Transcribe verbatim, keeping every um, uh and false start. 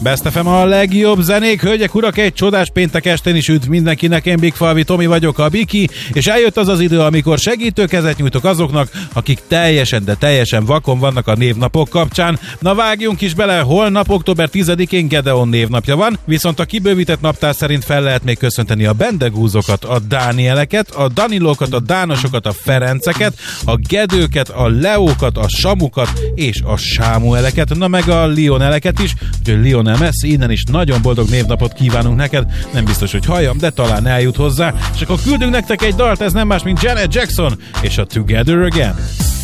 Best ef em a legjobb zenék, hölgyek, urak, egy csodás péntek estén is üdv mindenkinek, én Big Falvi Tomi vagyok, a Biki, és eljött az az idő, amikor segítőkezet nyújtok azoknak, akik teljesen, de teljesen vakon vannak a névnapok kapcsán. Na vágjunk is bele, holnap október tizedikén Gedeon névnapja van, viszont a kibővített naptár szerint fel lehet még köszönteni a Bendegúzokat, a Dánieleket, a Danilókat, a Dánosokat, a Ferenceket, a Gedőket, a Leókat, a Samukat és a Sámueleket, na meg a Lioneleket is, úgyhogy Lionel Messi, innen is nagyon boldog névnapot kívánunk neked, nem biztos, hogy halljam, de talán eljut hozzá, és akkor küldünk nektek egy dalt, ez nem más, mint Janet Jackson és a Together Again.